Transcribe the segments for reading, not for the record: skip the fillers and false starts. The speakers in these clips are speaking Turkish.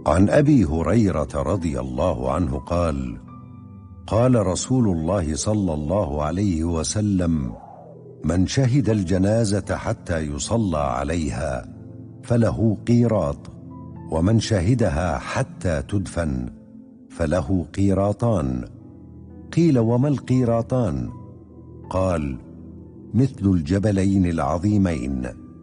عن أبي هريرة رضي الله عنه قال: قال رسول الله صلى الله عليه وسلم: من شهد الجنازة حتى يصلى عليها فله قيراط، ومن شهدها حتى تدفن فله قيراطان. قيل: وما القيراطان؟ قال: مثل الجبلين العظيمين.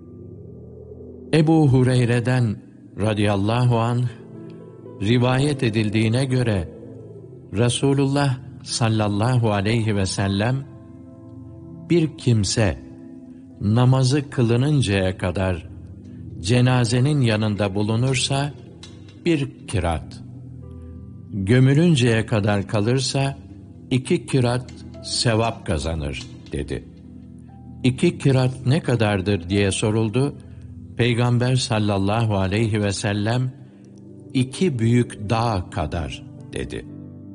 Ebu Hureyre'den radıyallahu anh rivayet edildiğine göre Resulullah sallallahu aleyhi ve sellem, bir kimse namazı kılınıncaya kadar cenazenin yanında bulunursa bir kirat, gömülünceye kadar kalırsa 2 kirat sevap kazanır dedi. 2 kirat ne kadardır diye soruldu. Peygamber sallallahu aleyhi ve sellem 2 büyük dağ kadar dedi.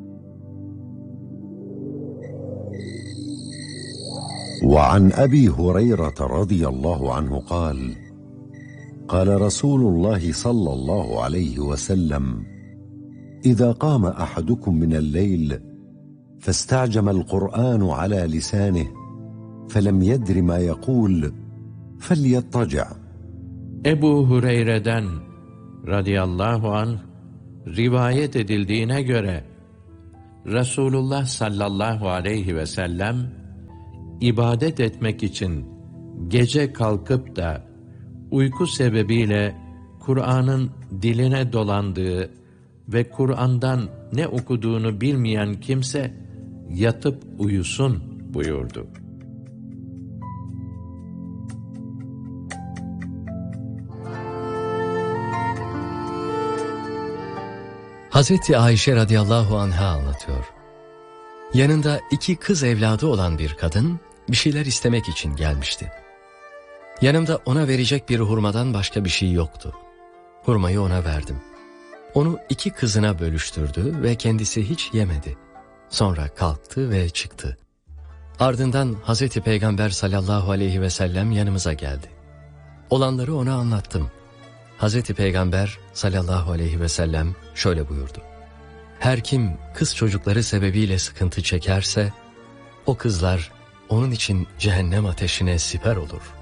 وعن أبي هريرة رضي الله عنه قال: قال رسول الله صلى الله عليه وسلم: إذا قام أحدكم من الليل فاستعجم القرآن على لسانه فلم يدر ما يقول فليضطجع. Ebu Hureyre'den radıyallahu anh rivayet edildiğine göre Resulullah sallallahu aleyhi ve sellem ibadet etmek için gece kalkıp da uyku sebebiyle Kur'an'ın diline dolandığı ve Kur'an'dan ne okuduğunu bilmeyen kimse yatıp uyusun buyurdu. Hazreti Ayşe radıyallahu anha anlatıyor. Yanında 2 kız evladı olan bir kadın bir şeyler istemek için gelmişti. Yanımda ona verecek bir hurmadan başka bir şey yoktu. Hurmayı ona verdim. Onu 2 kızına bölüştürdü ve kendisi hiç yemedi. Sonra kalktı ve çıktı. Ardından Hazreti Peygamber sallallahu aleyhi ve sellem yanımıza geldi. Olanları ona anlattım. Hazreti Peygamber sallallahu aleyhi ve sellem şöyle buyurdu: her kim kız çocukları sebebiyle sıkıntı çekerse, o kızlar onun için cehennem ateşine siper olur.